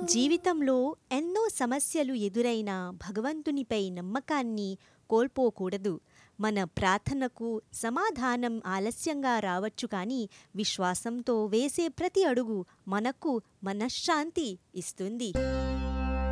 జీవితంలో ఎన్నో సమస్యలు ఎదురైనా భగవంతునిపై నమ్మకాన్ని కోల్పోకూడదు. మన ప్రార్థనకు సమాధానం ఆలస్యంగా రావచ్చు కానీ విశ్వాసంతో వేసే ప్రతి అడుగు మనకు మనశ్శాంతి ఇస్తుంది.